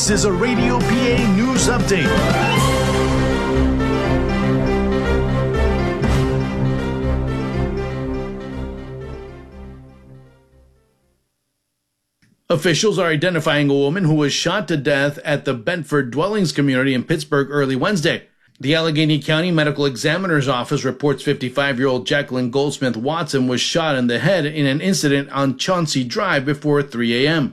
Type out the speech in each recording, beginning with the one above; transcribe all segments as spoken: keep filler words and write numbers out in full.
This is a Radio P A News Update. Officials are identifying a woman who was shot to death at the Bedford Dwellings community in Pittsburgh early Wednesday. The Allegheny County Medical Examiner's Office reports fifty-five-year-old Jacqueline Goldsmith Watson was shot in the head in an incident on Chauncey Drive before three a.m.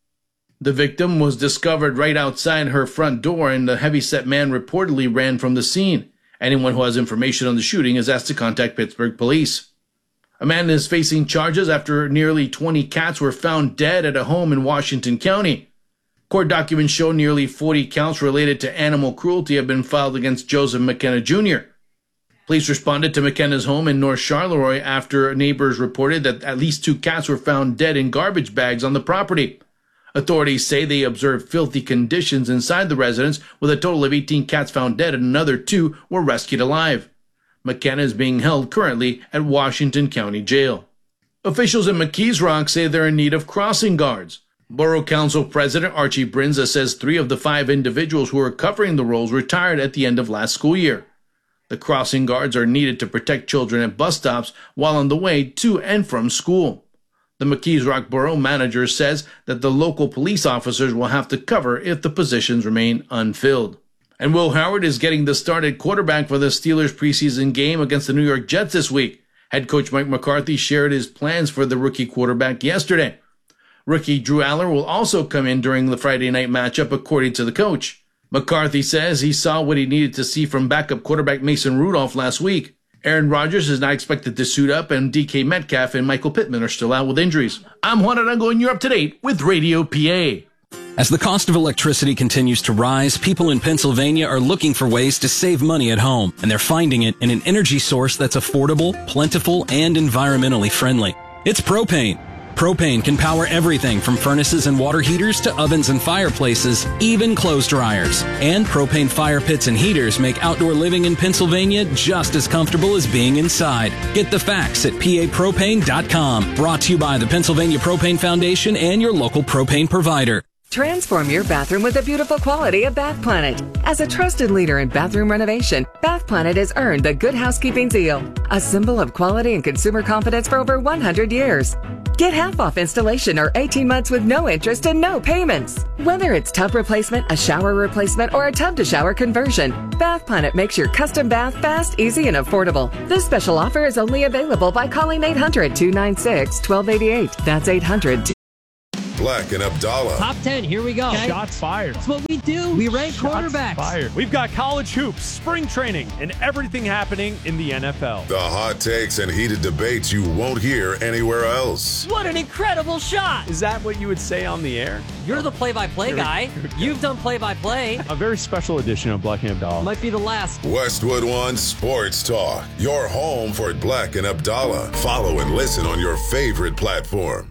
The victim was discovered right outside her front door, and the heavyset man reportedly ran from the scene. Anyone who has information on the shooting is asked to contact Pittsburgh police. A man is facing charges after nearly twenty cats were found dead at a home in Washington County. Court documents show nearly forty counts related to animal cruelty have been filed against Joseph McKenna Junior Police responded to McKenna's home in North Charleroi after neighbors reported that at least two cats were found dead in garbage bags on the property. Authorities say they observed filthy conditions inside the residence, with a total of eighteen cats found dead and another two were rescued alive. McKenna is being held currently at Washington County Jail. Officials in McKees Rock say they're in need of crossing guards. Borough Council President Archie Brinza says three of the five individuals who are covering the roles retired at the end of last school year. The crossing guards are needed to protect children at bus stops while on the way to and from school. The McKees Rock Borough manager says that the local police officers will have to cover if the positions remain unfilled. And Will Howard is getting the start at quarterback for the Steelers preseason game against the New York Jets this week. Head coach Mike McCarthy shared his plans for the rookie quarterback yesterday. Rookie Drew Aller will also come in during the Friday night matchup, according to the coach. McCarthy says he saw what he needed to see from backup quarterback Mason Rudolph last week. Aaron Rodgers is not expected to suit up, and D K Metcalf and Michael Pittman are still out with injuries. I'm Juan Arango, and you're up to date with Radio P A. As the cost of electricity continues to rise, people in Pennsylvania are looking for ways to save money at home, and they're finding it in an energy source that's affordable, plentiful, and environmentally friendly. It's propane. Propane can power everything from furnaces and water heaters to ovens and fireplaces, even clothes dryers. And propane fire pits and heaters make outdoor living in Pennsylvania just as comfortable as being inside. Get the facts at P A propane dot com. Brought to you by the Pennsylvania Propane Foundation and your local propane provider. Transform your bathroom with the beautiful quality of Bath Planet. As a trusted leader in bathroom renovation, Bath Planet has earned the Good Housekeeping seal, a symbol of quality and consumer confidence for over one hundred years. Get half off installation or eighteen months with no interest and no payments. Whether it's tub replacement, a shower replacement, or a tub-to-shower conversion, Bath Planet makes your custom bath fast, easy, and affordable. This special offer is only available by calling eight hundred, two nine six, one two eight eight. That's eight hundred. Black and Abdallah. Top ten, here we go. Okay. Shots fired. That's what we do. We rank Shots quarterbacks. Fired. We've got college hoops, spring training, and everything happening in the N F L. The hot takes and heated debates you won't hear anywhere else. What an incredible shot. Is that what you would say on the air? You're the play-by-play guy. You've done play-by-play. A very special edition of Black and Abdallah. Might be the last. Westwood One Sports Talk. Your home for Black and Abdallah. Follow and listen on your favorite platform.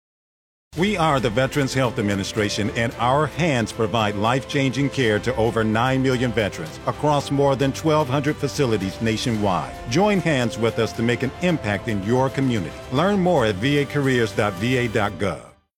We are the Veterans Health Administration, and our hands provide life-changing care to over nine million veterans across more than twelve hundred facilities nationwide. Join hands with us to make an impact in your community. Learn more at v a careers dot v a dot gov.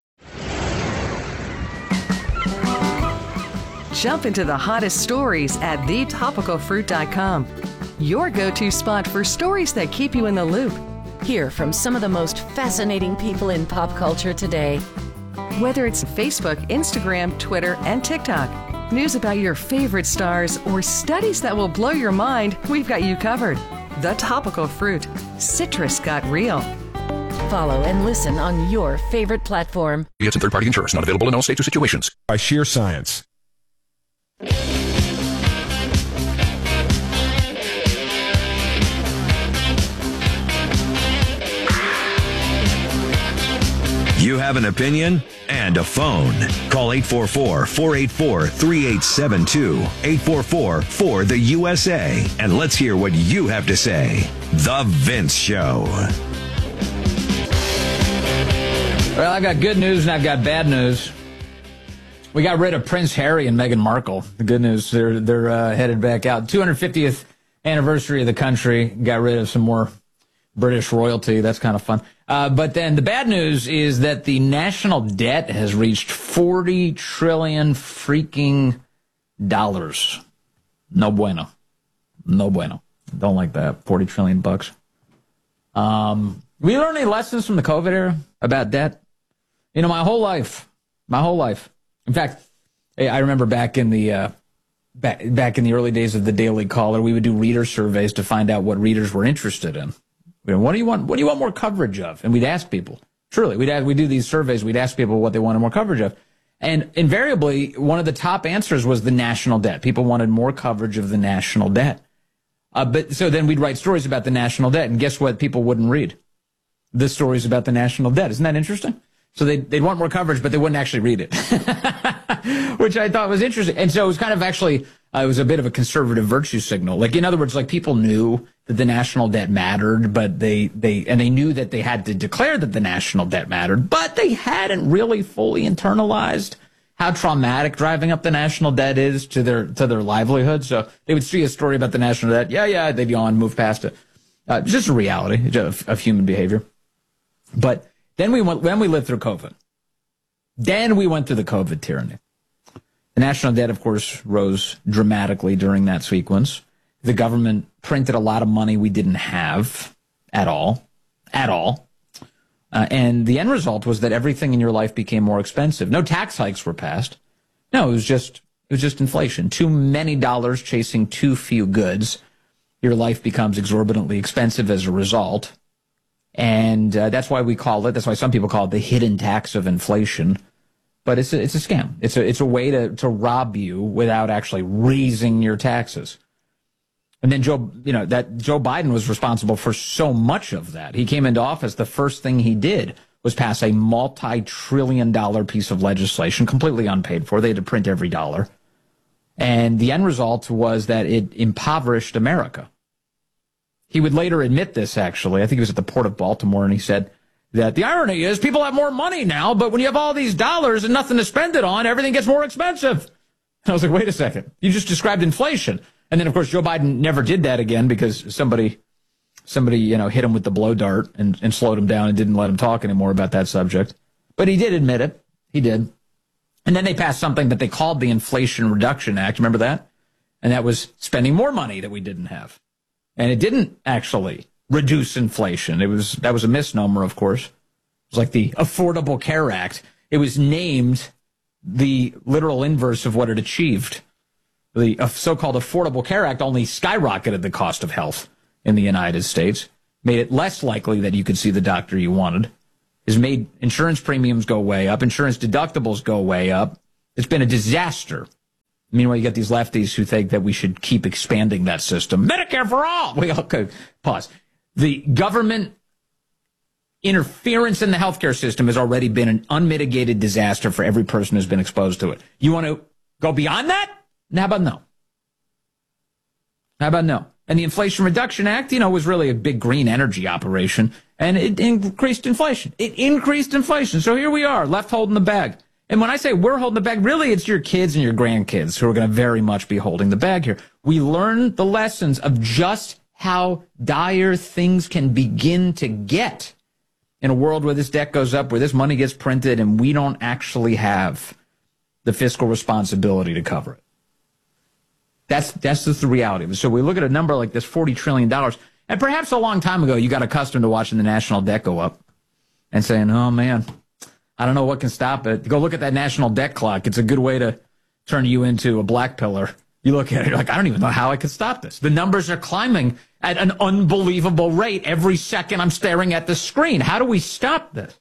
Jump into the hottest stories at the topical fruit dot com. Your go-to spot for stories that keep you in the loop. Hear from some of the most fascinating people in pop culture today. Whether it's Facebook, Instagram, Twitter, and TikTok, news about your favorite stars, or studies that will blow your mind, we've got you covered. The Topical Fruit. Citrus got real. Follow and listen on your favorite platform. It's and third-party insurance not available in all states or situations. By sheer science. You have an opinion and a phone. Call eight four four, four eight four, three eight seven two, eight four four, four the U S A, and let's hear what you have to say. The Vince Show. Well, I've got good news and I've got bad news. We got rid of Prince Harry and Meghan Markle. The good news, they're they're uh, headed back out. two hundred fiftieth anniversary of the country. Got rid of some more British royalty. That's kind of fun. Uh, but then the bad news is that the national debt has reached forty trillion freaking dollars. No bueno. No bueno. Don't like that. forty trillion bucks. Um, we learned any lessons from the COVID era about debt? You know, my whole life, my whole life. In fact, I remember back in the, uh, back, back in the early days of the Daily Caller, we would do reader surveys to find out what readers were interested in. You know, what do you want? What do you want more coverage of? And we'd ask people. Truly, we'd ask, we do these surveys. We'd ask people what they wanted more coverage of, and invariably, one of the top answers was the national debt. People wanted more coverage of the national debt. Uh, but so then we'd write stories about the national debt, and guess what? People wouldn't read the stories about the national debt. Isn't that interesting? So they'd, they'd want more coverage, but they wouldn't actually read it, which I thought was interesting. And so it was kind of actually, uh, it was a bit of a conservative virtue signal. Like, in other words, like people knew that the national debt mattered, but they, they, and they knew that they had to declare that the national debt mattered, but they hadn't really fully internalized how traumatic driving up the national debt is to their, to their livelihood. So they would see a story about the national debt. Yeah, yeah, they'd yawn, move past it. Uh, just a reality of, of human behavior. But then we went, then we lived through COVID. Then we went through the COVID tyranny. The national debt, of course, rose dramatically during that sequence. The government printed a lot of money we didn't have at all, at all. Uh, and the end result was that everything in your life became more expensive. No tax hikes were passed. No, it was just, it was just inflation. Too many dollars chasing too few goods. Your life becomes exorbitantly expensive as a result. And uh, that's why we call it, that's why some people call it the hidden tax of inflation. But it's a, it's a scam. It's a, it's a way to, to rob you without actually raising your taxes. And then Joe, you know, that Joe Biden was responsible for so much of that. He came into office, the first thing he did was pass a multi-trillion dollar piece of legislation, completely unpaid for. They had to print every dollar. And the end result was that it impoverished America. He would later admit this, actually. I think he was at the Port of Baltimore, and he said that the irony is people have more money now, but when you have all these dollars and nothing to spend it on, everything gets more expensive. And I was like, wait a second. You just described inflation. And then, of course, Joe Biden never did that again because somebody, somebody, you know, hit him with the blow dart and, and slowed him down and didn't let him talk anymore about that subject. But he did admit it. He did. And then they passed something that they called the Inflation Reduction Act. Remember that? And that was spending more money that we didn't have. And it didn't actually reduce inflation. It was, that was a misnomer, of course. It was like the Affordable Care Act. It was named the literal inverse of what it achieved. The so-called Affordable Care Act only skyrocketed the cost of health in the United States, made it less likely that you could see the doctor you wanted, has made insurance premiums go way up, insurance deductibles go way up. It's been a disaster. Meanwhile, you get these lefties who think that we should keep expanding that system. Medicare for all! We okay, pause. The government interference in the healthcare system has already been an unmitigated disaster for every person who's been exposed to it. You want to go beyond that? How about no? How about no? And the Inflation Reduction Act, you know, was really a big green energy operation, and it increased inflation. It increased inflation. So here we are, left holding the bag. And when I say we're holding the bag, really it's your kids and your grandkids who are going to very much be holding the bag here. We learned the lessons of just how dire things can begin to get in a world where this debt goes up, where this money gets printed, and we don't actually have the fiscal responsibility to cover it. That's that's just the reality. So we look at a number like this, forty trillion dollars, and perhaps a long time ago you got accustomed to watching the national debt go up and saying, oh, man, I don't know what can stop it. Go look at that national debt clock. It's a good way to turn you into a black pillar. You look at it, you're like, I don't even know how I could stop this. The numbers are climbing at an unbelievable rate. Every second I'm staring at the screen. How do we stop this?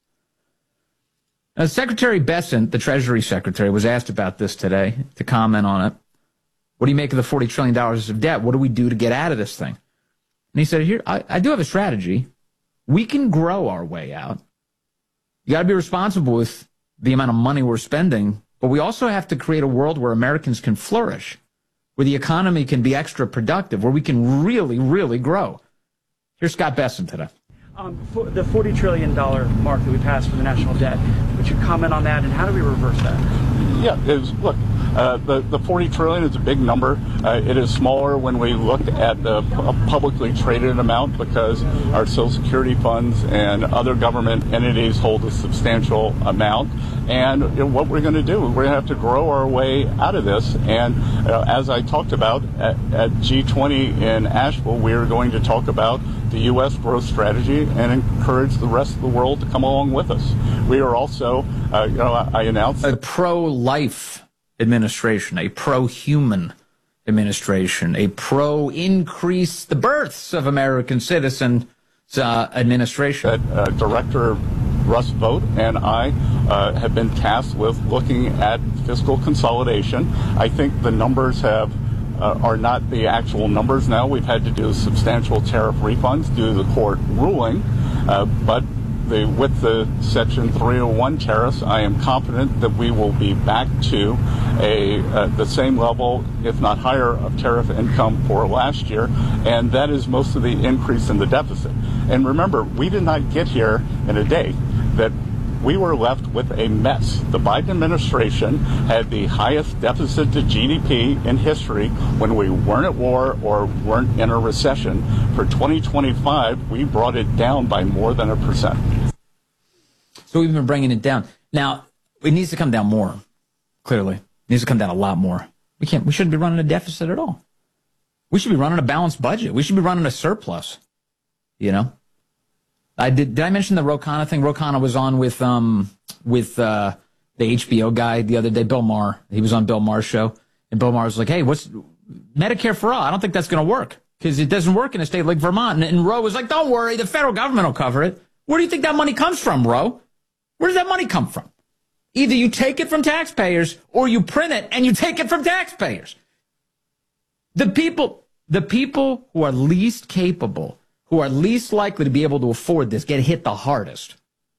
Now, Secretary Bessent, the Treasury Secretary, was asked about this today to comment on it. What do you make of the forty trillion dollars of debt? What do we do to get out of this thing? And he said, here, I, I do have a strategy. We can grow our way out. You got to be responsible with the amount of money we're spending, but we also have to create a world where Americans can flourish, where the economy can be extra productive, where we can really, really grow. Here's Scott Bessent today. Um, for the forty trillion dollars mark that we passed for the national debt, would you comment on that, and how do we reverse that? Yeah, it was, look, Uh, the, the forty trillion is a big number. Uh, it is smaller when we look at the publicly traded amount because our Social Security funds and other government entities hold a substantial amount. And you know, what we're going to do, we're going to have to grow our way out of this. And uh, as I talked about at, at G twenty in Asheville, we are going to talk about the U S growth strategy and encourage the rest of the world to come along with us. We are also, uh, you know, I, I announced a pro-life administration, a pro-human administration, a pro-increase the births of American citizens uh, administration. That uh, Director Russ Vought and I uh, have been tasked with looking at fiscal consolidation. I think the numbers have uh, are not the actual numbers now. We've had to do substantial tariff refunds due to the court ruling, uh, but the, with the Section three oh one tariffs, I am confident that we will be back to a uh, the same level, if not higher, of tariff income for last year, and that is most of the increase in the deficit. And remember, we did not get here in a day. That we were left with a mess. The Biden administration had the highest deficit to G D P in history when we weren't at war or weren't in a recession. For twenty twenty-five, we brought it down by more than a percent. So we've been bringing it down. Now, it needs to come down more, clearly. It needs to come down a lot more. We can't. We shouldn't be running a deficit at all. We should be running a balanced budget. We should be running a surplus, you know? I did. Did I mention the Ro Khanna thing? Ro Khanna was on with um with uh, the H B O guy the other day, Bill Maher. He was on Bill Maher's show, and Bill Maher was like, "Hey, what's Medicare for all? I don't think that's going to work because it doesn't work in a state like Vermont." And, and Ro was like, "Don't worry, the federal government will cover it." Where do you think that money comes from, Ro? Where does that money come from? Either you take it from taxpayers or you print it and you take it from taxpayers. The people, the people who are least capable, who are least likely to be able to afford this, get hit the hardest.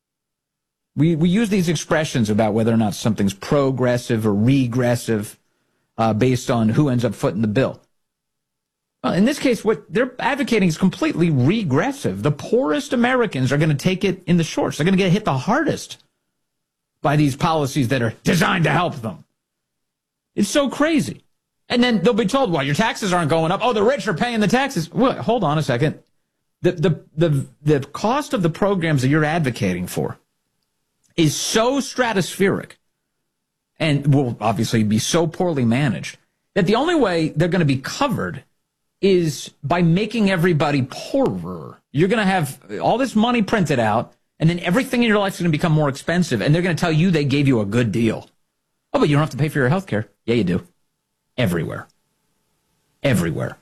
We we use these expressions about whether or not something's progressive or regressive uh, based on who ends up footing the bill. Well, in this case, what they're advocating is completely regressive. The poorest Americans are going to take it in the shorts. They're going to get hit the hardest by these policies that are designed to help them. It's so crazy. And then they'll be told, well, your taxes aren't going up. Oh, the rich are paying the taxes. Well, hold on a second. The, the, the, the cost of the programs that you're advocating for is so stratospheric and will obviously be so poorly managed that the only way they're going to be covered is by making everybody poorer. You're going to have all this money printed out, and then everything in your life is going to become more expensive, and they're going to tell you they gave you a good deal. Oh, but you don't have to pay for your health care. Yeah, you do. Everywhere. Everywhere.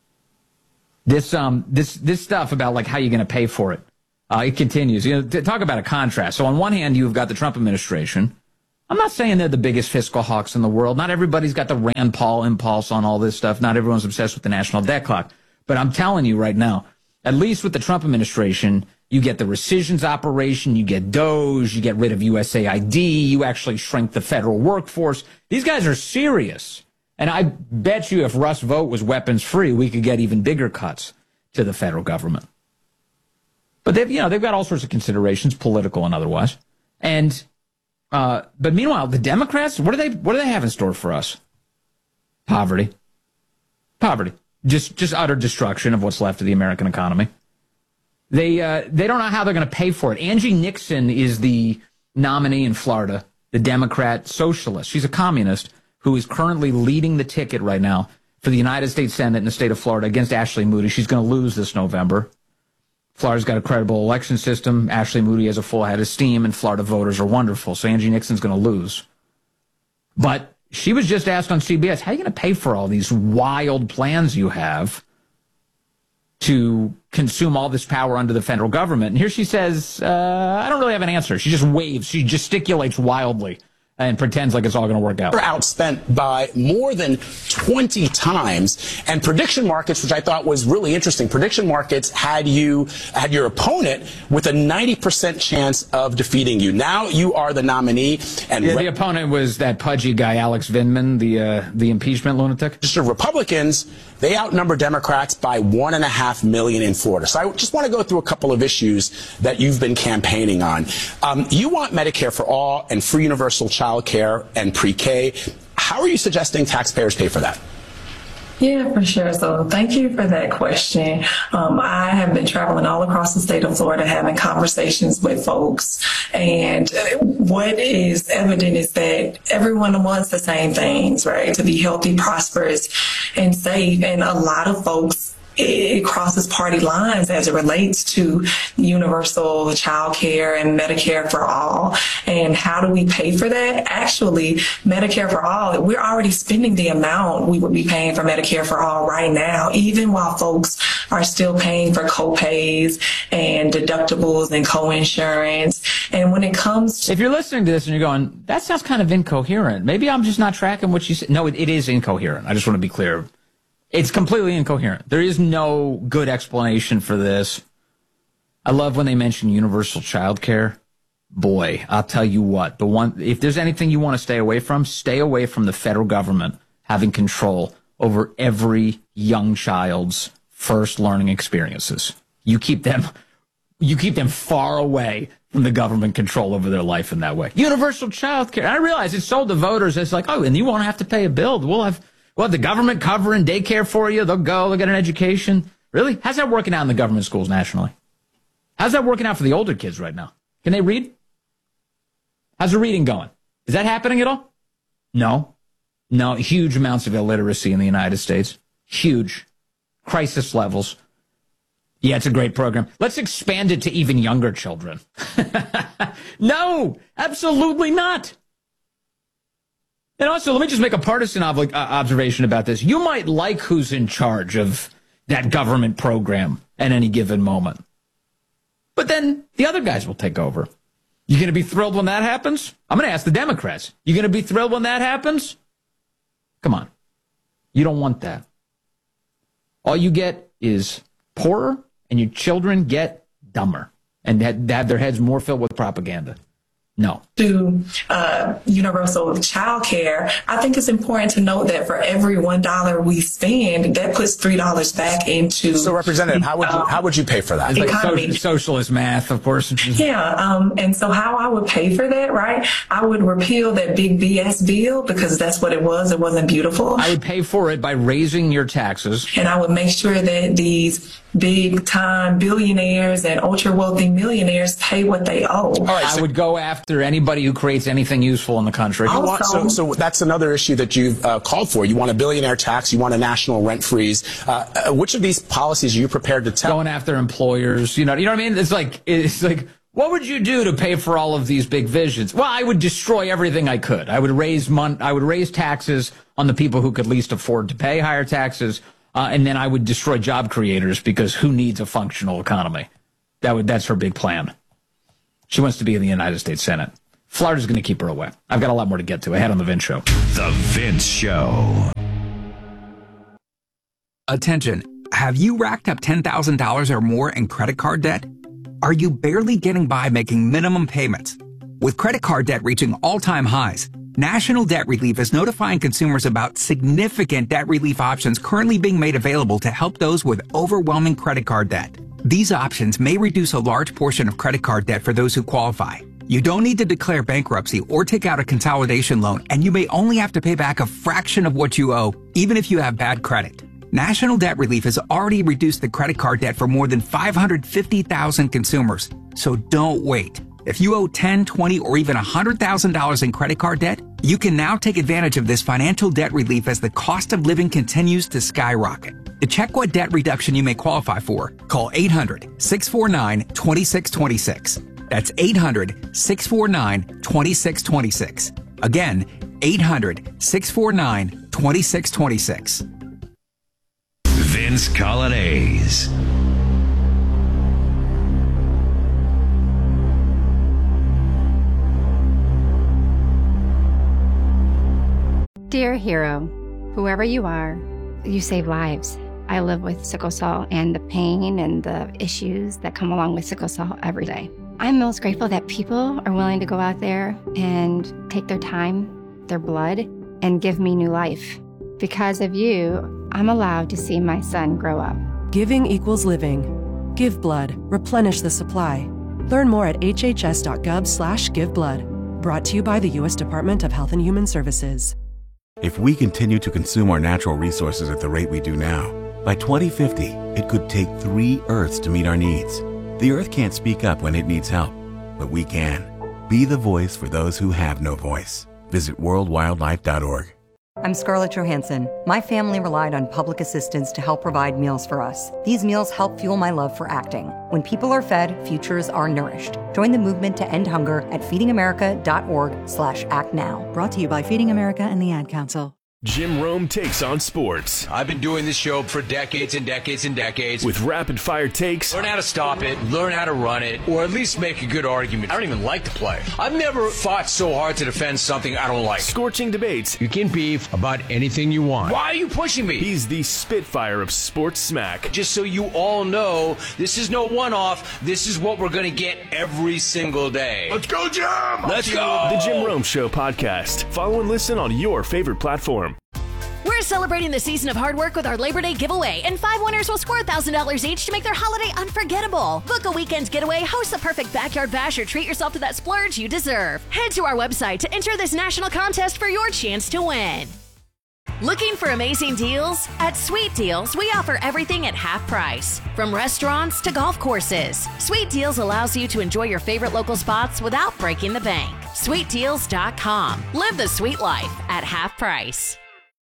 This um this this stuff about like how you're going to pay for it, uh, it continues. You know, to talk about a contrast. So on one hand, you've got the Trump administration. I'm not saying they're the biggest fiscal hawks in the world. Not everybody's got the Rand Paul impulse on all this stuff. Not everyone's obsessed with the national debt clock. But I'm telling you right now, at least with the Trump administration, you get the rescissions operation, you get DOGE, you get rid of U S A I D, you actually shrink the federal workforce. These guys are serious. And I bet you if Russ Vought was weapons free, we could get even bigger cuts to the federal government. But they've, you know, they've got all sorts of considerations, political and otherwise. And uh, but meanwhile, the Democrats, what do they what do they have in store for us? Poverty, poverty, just just utter destruction of what's left of the American economy. They uh, they don't know how they're going to pay for it. Angie Nixon is the nominee in Florida, the Democrat socialist. She's a communist who is currently leading the ticket right now for the United States Senate in the state of Florida against Ashley Moody. She's going to lose this November. Florida's got a credible election system. Ashley Moody has a full head of steam, and Florida voters are wonderful. So Angie Nixon's going to lose. But she was just asked on C B S, how are you going to pay for all these wild plans you have to consume all this power under the federal government? And here she says, uh, I don't really have an answer. She just waves. She gesticulates wildly and pretends like it's all going to work out. Outspent by more than twenty times. And prediction markets, which I thought was really interesting, prediction markets had you, had your opponent with a ninety percent chance of defeating you. Now you are the nominee. And yeah, the opponent was that pudgy guy, Alex Vindman, the, uh, the impeachment lunatic. Just Republicans, they outnumber Democrats by one and a half million in Florida. So I just want to go through a couple of issues that you've been campaigning on. Um, you want Medicare for all and free universal child care and pre-K. How are you suggesting taxpayers pay for that? Yeah, for sure. So thank you for that question. Um, I have been traveling all across the state of Florida having conversations with folks. And what is evident is that everyone wants the same things, right? To be healthy, prosperous, and safe. And a lot of folks, it crosses party lines as it relates to universal child care and Medicare for all. And how do we pay for that? Actually, Medicare for all, we're already spending the amount we would be paying for Medicare for all right now, even while folks are still paying for co-pays and deductibles and co-insurance. And when it comes to... If you're listening to this and you're going, that sounds kind of incoherent. Maybe I'm just not tracking what you said. No, it, it is incoherent. I just want to be clear. It's completely incoherent. There is no good explanation for this. I love when they mention universal child care. Boy, I'll tell you what, the one, if there's anything you want to stay away from, stay away from the federal government having control over every young child's first learning experiences. You keep them, you keep them far away from the government control over their life in that way. Universal child care. I realize it's sold to voters. It's like, oh, and you won't have to pay a bill. We'll have... Well, the government covering daycare for you. They'll go. They'll get an education. Really? How's that working out in the government schools nationally? How's that working out for the older kids right now? Can they read? How's the reading going? Is that happening at all? No. No. Huge amounts of illiteracy in the United States. Huge. Crisis levels. Yeah, it's a great program. Let's expand it to even younger children. No, absolutely not. And also, let me just make a partisan ob- uh, observation about this. You might like who's in charge of that government program at any given moment. But then the other guys will take over. You going to be thrilled when that happens? I'm going to ask the Democrats. You going to be thrilled when that happens? Come on. You don't want that. All you get is poorer, and your children get dumber and have their heads more filled with propaganda. No. To uh, universal child care, I think it's important to note that for every one dollar we spend, that puts three dollars back into... So, Representative, how would you, how would you pay for that? It's like so, socialist math, of course. Yeah, um, and so how I would pay for that, right? I would repeal that big B S bill because that's what it was. It wasn't beautiful. I would pay for it by raising your taxes. And I would make sure that these big-time billionaires and ultra-wealthy millionaires pay what they owe. All right, so I would go after anybody who creates anything useful in the country. Also, so, so that's another issue that you've uh, called for. You want a billionaire tax. You want a national rent freeze. Uh, which of these policies are you prepared to tell? Going after employers. You know, you know what I mean? It's like, it's like, what would you do to pay for all of these big visions? Well, I would destroy everything I could. I would raise mon- I would raise taxes on the people who could least afford to pay higher taxes. Uh, and then I would destroy job creators because who needs a functional economy? That would that's her big plan. She wants to be in the United States Senate. Florida's going to keep her away. I've got a lot more to get to. Ahead on The Vince Show. The Vince Show. Attention. Have you racked up ten thousand dollars or more in credit card debt? Are you barely getting by making minimum payments? With credit card debt reaching all-time highs, National Debt Relief is notifying consumers about significant debt relief options currently being made available to help those with overwhelming credit card debt. These options may reduce a large portion of credit card debt for those who qualify. You don't need to declare bankruptcy or take out a consolidation loan, and you may only have to pay back a fraction of what you owe, even if you have bad credit. National Debt Relief has already reduced the credit card debt for more than five hundred fifty thousand consumers, so don't wait. If you owe ten, twenty, or even one hundred thousand dollars in credit card debt, you can now take advantage of this financial debt relief as the cost of living continues to skyrocket. To check what debt reduction you may qualify for, call eight hundred, six four nine, two six two six. That's eight hundred, six four nine, two six two six. Again, eight hundred, six four nine, two six two six. Vince Colonnese. Dear hero, whoever you are, you save lives. I live with sickle cell and the pain and the issues that come along with sickle cell every day. I'm most grateful that people are willing to go out there and take their time, their blood, and give me new life. Because of you, I'm allowed to see my son grow up. Giving equals living. Give blood. Replenish the supply. Learn more at hhs.gov slash give blood. Brought to you by the U S Department of Health and Human Services. If we continue to consume our natural resources at the rate we do now, by twenty fifty, it could take three Earths to meet our needs. The Earth can't speak up when it needs help, but we can. Be the voice for those who have no voice. Visit world wildlife dot org. I'm Scarlett Johansson. My family relied on public assistance to help provide meals for us. These meals help fuel my love for acting. When people are fed, futures are nourished. Join the movement to end hunger at feeding america dot org slash act now. Brought to you by Feeding America and the Ad Council. Jim Rome takes on sports. I've been doing this show for decades and decades and decades. With rapid-fire takes. Learn how to stop it, learn how to run it, or at least make a good argument. I don't even like to play. I've never fought so hard to defend something I don't like. Scorching debates. You can beef about anything you want. Why are you pushing me? He's the Spitfire of sports smack. Just so you all know, this is no one-off. This is what we're going to get every single day. Let's go, Jim! Let's go! The Jim Rome Show podcast. Follow and listen on your favorite platform. We're celebrating the season of hard work with our Labor Day giveaway, and five winners will score one thousand dollars each to make their holiday unforgettable. Book a weekend getaway, host the perfect backyard bash, or treat yourself to that splurge you deserve. Head to our website to enter this national contest for your chance to win. Looking for amazing deals? At Sweet Deals, we offer everything at half price, from restaurants to golf courses. Sweet Deals allows you to enjoy your favorite local spots without breaking the bank. sweet deals dot com. Live the sweet life at half price.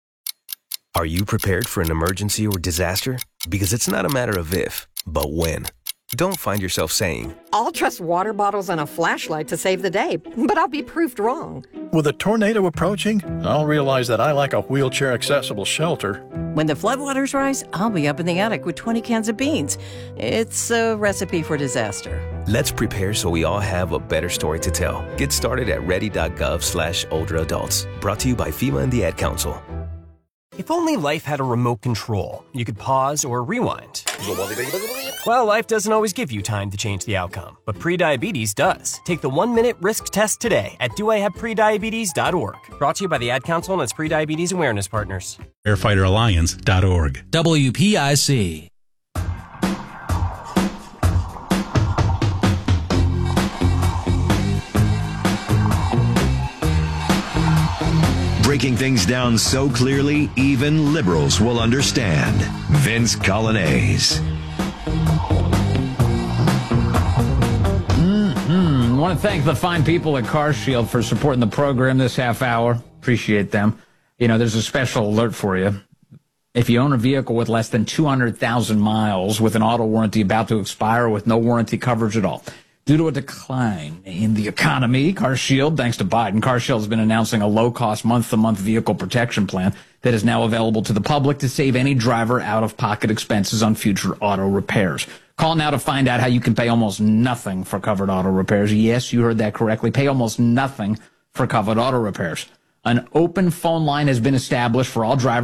Are you prepared for an emergency or disaster? Because it's not a matter of if, but when. Don't find yourself saying, I'll trust water bottles and a flashlight to save the day, but I'll be proved wrong. With a tornado approaching, I'll realize that I lack a wheelchair-accessible shelter. When the floodwaters rise, I'll be up in the attic with twenty cans of beans. It's a recipe for disaster. Let's prepare so we all have a better story to tell. Get started at ready.gov slash older adults. Brought to you by FEMA and the Ad Council. If only life had a remote control, you could pause or rewind. Well, life doesn't always give you time to change the outcome, but prediabetes does. Take the one-minute risk test today at do I have prediabetes dot org. Brought to you by the Ad Council and its prediabetes awareness partners. Firefighter Alliance dot org. W P I C. Breaking things down so clearly, even liberals will understand. Vince Colonnese. Mm-hmm. I want to thank the fine people at CarShield for supporting the program this half hour. Appreciate them. You know, there's a special alert for you. If you own a vehicle with less than two hundred thousand miles, with an auto warranty about to expire, or with no warranty coverage at all, due to a decline in the economy, CarShield, thanks to Biden, CarShield has been announcing a low-cost month-to-month vehicle protection plan that is now available to the public to save any driver out-of-pocket expenses on future auto repairs. Call now to find out how you can pay almost nothing for covered auto repairs. Yes, you heard that correctly. Pay almost nothing for covered auto repairs. An open phone line has been established for all drivers